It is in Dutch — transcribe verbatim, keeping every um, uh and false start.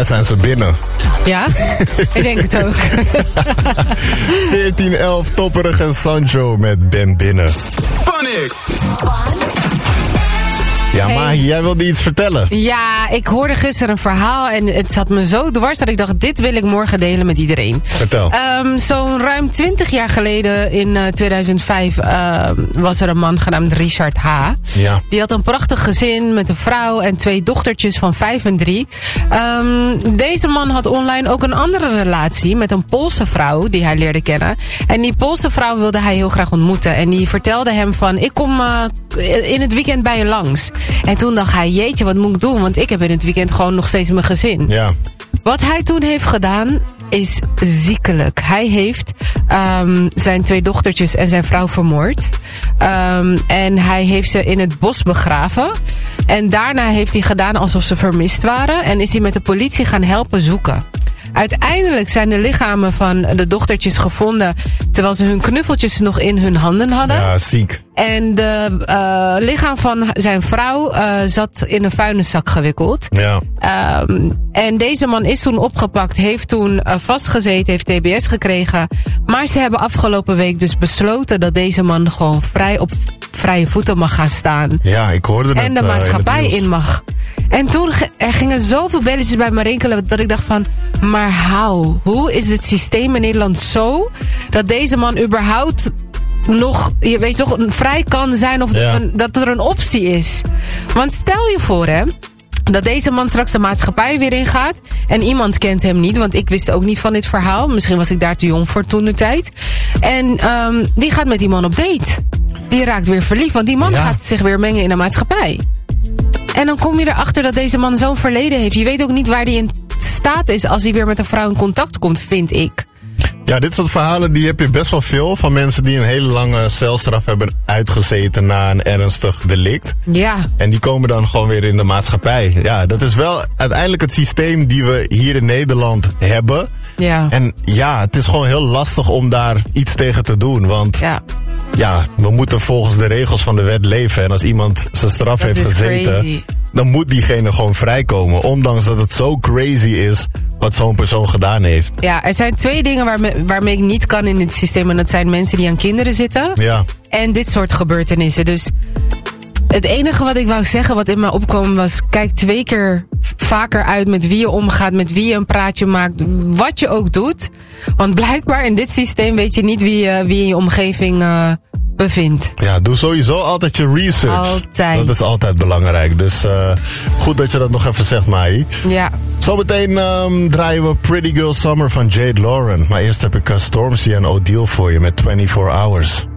mij zijn ze binnen. Ja, ik denk het ook. veertien elf, Topperig en Sancho met Ben binnen. Phonics. Ja, Hey. Mahi, jij wilde iets vertellen. Ja, ik hoorde gisteren een verhaal en het zat me zo dwars dat ik dacht, dit wil ik morgen delen met iedereen. Vertel. Um, Zo'n ruim twintig jaar geleden, in uh, tweeduizend vijf, uh, was er een man genaamd Richard H. Ja. Die had een prachtig gezin met een vrouw en twee dochtertjes van vijf en drie. Um, deze man had online ook een andere relatie met een Poolse vrouw die hij leerde kennen. En die Poolse vrouw wilde hij heel graag ontmoeten. En die vertelde hem van, ik kom uh, in het weekend bij je langs. En toen dacht hij, jeetje, wat moet ik doen? Want ik heb in het weekend gewoon nog steeds mijn gezin. Ja. Wat hij toen heeft gedaan is ziekelijk. Hij heeft um, zijn twee dochtertjes en zijn vrouw vermoord. Um, en hij heeft ze in het bos begraven. En daarna heeft hij gedaan alsof ze vermist waren. En is hij met de politie gaan helpen zoeken. Uiteindelijk zijn de lichamen van de dochtertjes gevonden terwijl ze hun knuffeltjes nog in hun handen hadden. Ja, ziek. En de uh, lichaam van zijn vrouw uh, zat in een vuilniszak gewikkeld. Ja. Um, en deze man is toen opgepakt, heeft toen uh, vastgezeten, heeft T B S gekregen. Maar ze hebben afgelopen week dus besloten dat deze man gewoon vrij op vrije voeten mag gaan staan. Ja, ik hoorde het. En de uh, maatschappij in, in mag. En toen ge- er gingen zoveel belletjes bij me rinkelen dat ik dacht van, maar how? Hoe is het systeem in Nederland zo dat deze man überhaupt nog, je weet toch, vrij kan zijn of Ja. een, dat er een optie is? Want stel je voor, hè, dat deze man straks de maatschappij weer ingaat en iemand kent hem niet, want ik wist ook niet van dit verhaal. Misschien was ik daar te jong voor toen de tijd. En um, die gaat met die man op date. Die raakt weer verliefd, want die man Ja. gaat zich weer mengen in de maatschappij. En dan kom je erachter dat deze man zo'n verleden heeft. Je weet ook niet waar hij in staat is als hij weer met een vrouw in contact komt, vind ik. Ja, dit soort verhalen die heb je best wel veel van mensen die een hele lange celstraf hebben uitgezeten na een ernstig delict. Ja. En die komen dan gewoon weer in de maatschappij. Ja, dat is wel uiteindelijk het systeem die we hier in Nederland hebben. Ja. En ja, het is gewoon heel lastig om daar iets tegen te doen. Want Ja. ja, we moeten volgens de regels van de wet leven. En als iemand zijn straf Dat heeft is gezeten, crazy. dan moet diegene gewoon vrijkomen. Ondanks dat het zo crazy is wat zo'n persoon gedaan heeft. Ja, er zijn twee dingen waarmee, waarmee ik niet kan in dit systeem. En dat zijn mensen die aan kinderen zitten. Ja, En dit soort gebeurtenissen. Dus het enige wat ik wou zeggen, wat in me opkwam, was kijk twee keer vaker uit met wie je omgaat, met wie je een praatje maakt, wat je ook doet. Want blijkbaar in dit systeem weet je niet wie, uh, wie in je omgeving uh, bevindt. ja, doe sowieso altijd je research. Altijd. Dat is altijd belangrijk. Dus uh, goed dat je dat nog even zegt, Mai. Ja. Zometeen um, draaien we Pretty Girl Summer van Jade Lauren. Maar eerst heb ik uh, Stormzy en Odile voor je met twenty-four hours.